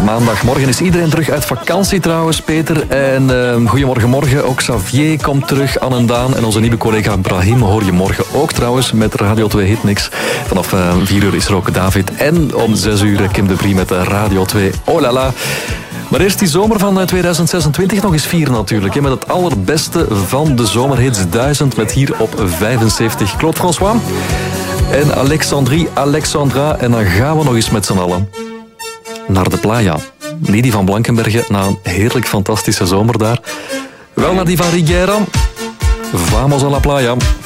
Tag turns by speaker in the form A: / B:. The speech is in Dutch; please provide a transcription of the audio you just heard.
A: maandagmorgen is iedereen terug uit vakantie trouwens, Peter. En goedemorgen, morgen. Ook Xavier komt terug, Anne en Daan. En onze nieuwe collega Brahim hoor je morgen ook trouwens met Radio 2 Hitmix. Vanaf 4 uur is er ook David. En om 6 uur Kim de Brie met Radio 2. Oh la la. Maar eerst die zomer van 2026 nog eens vieren natuurlijk. Met het allerbeste van de zomerhits 1000 met hier op 75 Claude François en Alexandra. En dan gaan we nog eens met z'n allen naar de playa. Niet die van Blankenberge, na een heerlijk fantastische zomer daar. Wel naar die van Riguera. Vamos a la playa.